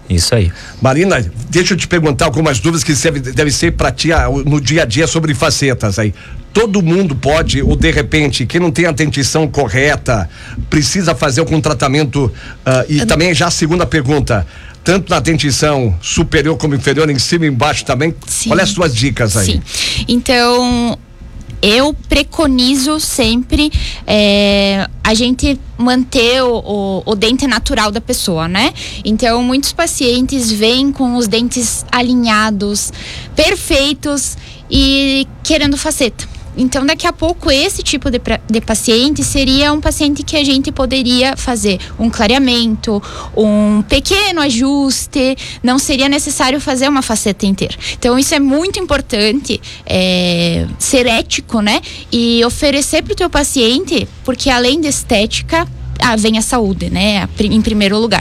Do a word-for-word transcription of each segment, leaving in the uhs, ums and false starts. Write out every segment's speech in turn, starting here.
Isso aí. Marina, deixa eu te perguntar algumas dúvidas que deve, deve ser para ti no dia a dia sobre facetas aí. Todo mundo pode, ou de repente, quem não tem a dentição correta, precisa fazer algum tratamento, uh, e eu... também já a segunda pergunta, tanto na dentição superior como inferior, em cima e embaixo também. Sim. Olha as suas dicas aí. Sim. Então, eu preconizo sempre é, a gente manter o, o, o dente natural da pessoa, né? Então, muitos pacientes vêm com os dentes alinhados, perfeitos e querendo faceta. Então, daqui a pouco, esse tipo de, de paciente seria um paciente que a gente poderia fazer um clareamento, um pequeno ajuste, não seria necessário fazer uma faceta inteira. Então, isso é muito importante, é, ser ético, né? E oferecer para o teu paciente, porque além de estética, Ah, vem a saúde, né? Em primeiro lugar.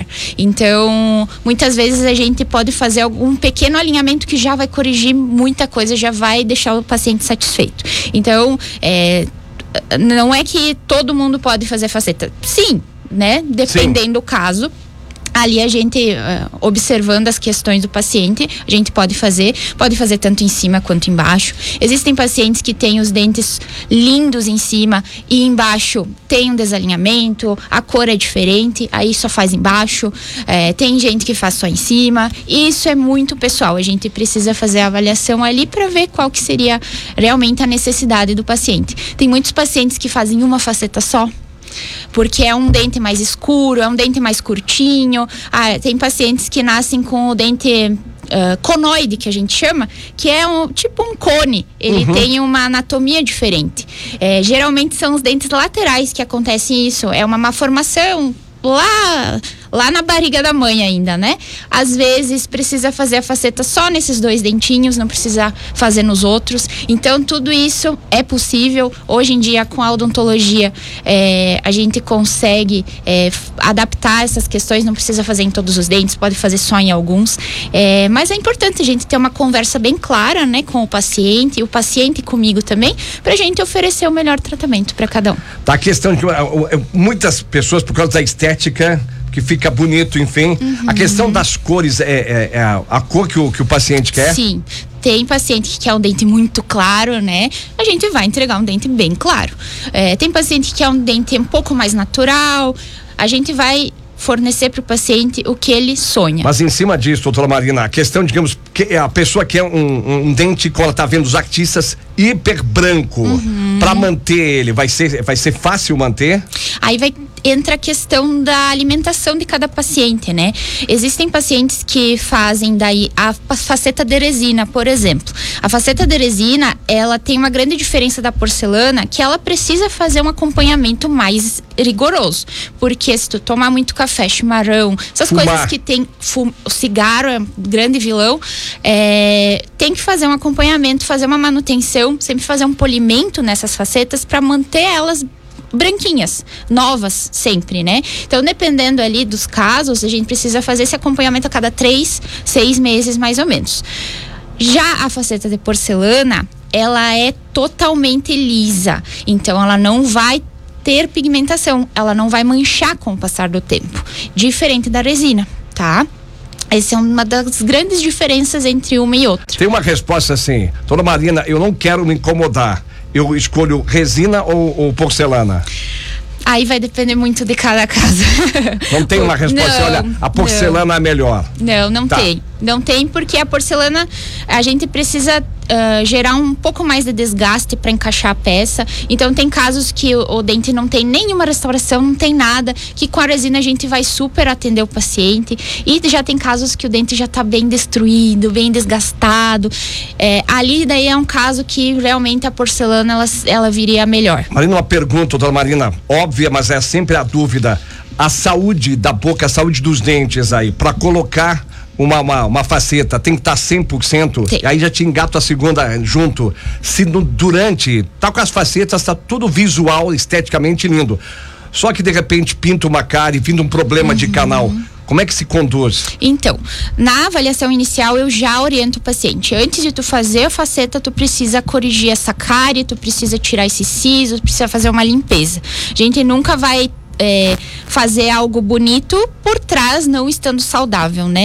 Então, muitas vezes a gente pode fazer algum pequeno alinhamento que já vai corrigir muita coisa, já vai deixar o paciente satisfeito. Então, é, não é que todo mundo pode fazer faceta. Sim, né? Dependendo Sim. do caso. Ali a gente, uh, observando as questões do paciente, a gente pode fazer, pode fazer tanto em cima quanto embaixo. Existem pacientes que têm os dentes lindos em cima e embaixo tem um desalinhamento, a cor é diferente, aí só faz embaixo. É, tem gente que faz só em cima. Isso é muito pessoal, a gente precisa fazer a avaliação ali para ver qual que seria realmente a necessidade do paciente. Tem muitos pacientes que fazem uma faceta só, porque é um dente mais escuro, é um dente mais curtinho. Ah, tem pacientes que nascem com o dente uh, conoide, que a gente chama, que é um, tipo um cone. Ele uhum. tem uma anatomia diferente. É, geralmente são os dentes laterais que acontece isso. É uma malformação lá, lá na barriga da mãe ainda, né? Às vezes precisa fazer a faceta só nesses dois dentinhos, não precisa fazer nos outros. Então tudo isso é possível. Hoje em dia, com a odontologia, é, a gente consegue é, adaptar essas questões, não precisa fazer em todos os dentes, pode fazer só em alguns. É, mas é importante a gente ter uma conversa bem clara, né, com o paciente, e o paciente comigo também, pra gente oferecer o melhor tratamento para cada um. Tá, a questão de muitas pessoas, por causa da estética, que fica bonito, enfim. Uhum. A questão das cores, é, é, é a, a cor que o, que o paciente quer? Sim. Tem paciente que quer um dente muito claro, né? A gente vai entregar um dente bem claro. É, tem paciente que quer um dente um pouco mais natural. A gente vai fornecer para o paciente o que ele sonha. Mas em cima disso, doutora Marina, a questão, digamos, que a pessoa quer um, um dente, como ela tá vendo os artistas, hiper branco, uhum. para manter ele, vai ser, vai ser fácil manter? Aí vai entra a questão da alimentação de cada paciente, né? Existem pacientes que fazem daí a faceta de resina, por exemplo. A faceta de resina, ela tem uma grande diferença da porcelana, que ela precisa fazer um acompanhamento mais rigoroso, porque se tu tomar muito café, chimarrão, essas Fumar. coisas que tem, fum, o cigarro é um grande vilão, é, tem que fazer um acompanhamento, fazer uma manutenção, sempre fazer um polimento nessas facetas para manter elas branquinhas, novas sempre, né? Então, dependendo ali dos casos, a gente precisa fazer esse acompanhamento a cada três, seis meses, mais ou menos. Já a faceta de porcelana, ela é totalmente lisa, então ela não vai ter pigmentação, ela não vai manchar com o passar do tempo, diferente da resina, tá? Essa é uma das grandes diferenças entre uma e outra. Tem uma resposta assim, dona Marina, eu não quero me incomodar, eu escolho resina ou, ou porcelana? Aí vai depender muito de cada caso. Não tem uma resposta, não, olha, a porcelana não. é melhor. Não, não tá. tem. Não tem, porque a porcelana, a gente precisa uh, gerar um pouco mais de desgaste para encaixar a peça. Então tem casos que o, o dente não tem nenhuma restauração, não tem nada, que com a resina a gente vai super atender o paciente. E já tem casos que o dente já tá bem destruído, bem desgastado. É, ali daí é um caso que realmente a porcelana ela, ela viria melhor. Marina, uma pergunta, doutora Marina, óbvia, mas é sempre a dúvida. A saúde da boca, a saúde dos dentes aí, para colocar Uma, uma, uma faceta tem que estar tá cem por cento, Sim. aí já te engato a segunda junto. Se no, durante, tá com as facetas, tá tudo visual, esteticamente lindo. Só que de repente pinta uma cárie, pinta um problema uhum. de canal. Como é que se conduz? Então, na avaliação inicial eu já oriento o paciente. Antes de tu fazer a faceta, tu precisa corrigir essa cárie, tu precisa tirar esse siso, tu precisa fazer uma limpeza. A gente nunca vai É, fazer algo bonito por trás não estando saudável, né?